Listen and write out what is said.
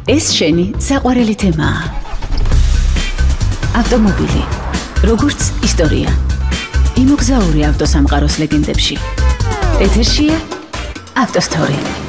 ეს შენი საყვარელი თემაა. ავტომობილი, როგორც ისტორია. იმოგზაური ავტოსამყაროს ლეგენდებში. ეთერშია ავტოსტორი.